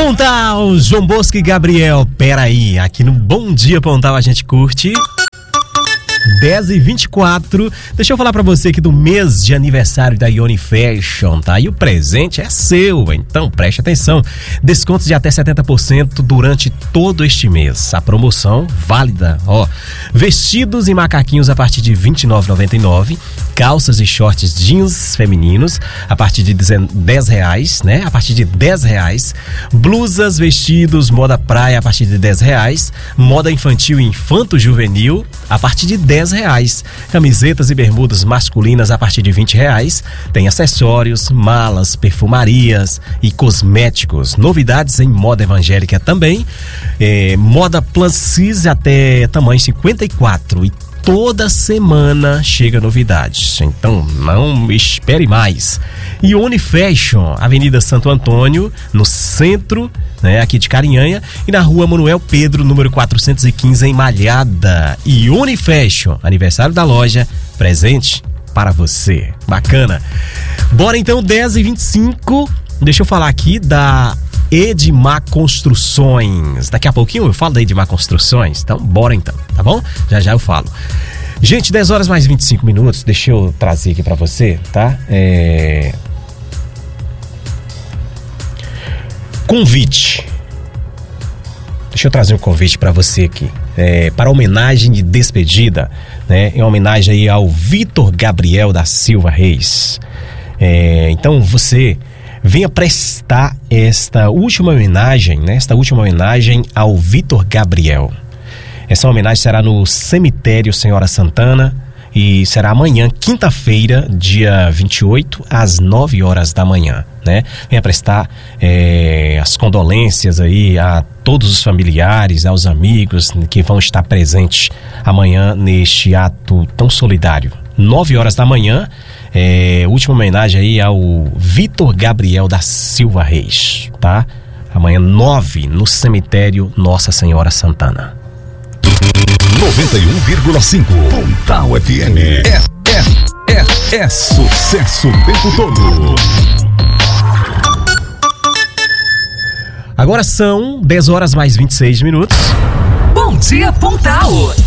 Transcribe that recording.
Pontal, João Bosco e Gabriel, peraí, aqui no Bom Dia Pontal a gente curte 10h24. Deixa eu falar pra você aqui do mês de aniversário da Ione Fashion, tá? E o presente é seu, então preste atenção. Descontos de até 70% durante todo este mês. A promoção válida, ó. Vestidos e macaquinhos a partir de R$ 29,99. Calças e shorts jeans femininos a partir de R$10, né? A partir de R$10. Blusas, vestidos, moda praia a partir de R$10. Moda infantil e infanto-juvenil a partir de R$10. Camisetas e bermudas masculinas a partir de R$20. Tem acessórios, malas, perfumarias e cosméticos. Novidades em moda evangélica também. Moda plus size até tamanho 54. E toda semana chega novidades, então não espere mais. Ione Fashion, Avenida Santo Antônio, no centro, né, aqui de Carinhanha, e na Rua Manuel Pedro, número 415, em Malhada. Ione Fashion, aniversário da loja, presente para você. Bacana. Bora então, 10h25, deixa eu falar aqui da Edmar Construções. Daqui a pouquinho eu falo da Edmar Construções, então bora então, tá bom? Já eu falo. Gente, 10 horas mais 25 minutos, deixa eu trazer aqui pra você, tá? Convite. Deixa eu trazer um convite pra você aqui, para homenagem de despedida, né? Em homenagem aí ao Vitor Gabriel da Silva Reis. Então você venha prestar esta última homenagem, né? Esta última homenagem ao Vitor Gabriel. Essa homenagem será no cemitério Senhora Santana e será amanhã, quinta-feira, dia 28, às 9 horas da manhã, né? Venha prestar as condolências aí a todos os familiares, aos amigos que vão estar presentes amanhã neste ato tão solidário. 9 horas da manhã, última homenagem aí ao Vitor Gabriel da Silva Reis, tá? Amanhã 9 no cemitério Nossa Senhora Santana. 91,5 Pontal FM. É sucesso o tempo todo. Agora são 10 horas mais 26 minutos. Bom Dia Pontal.